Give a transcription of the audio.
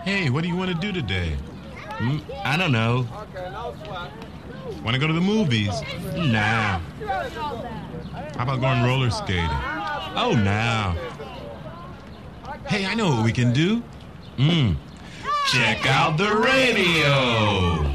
Hey, what do you want to do today? I don't know. Want to go to the movies? Nah. How about going roller skating? Oh, nah. Hey, I know what we can do. Check out the radio.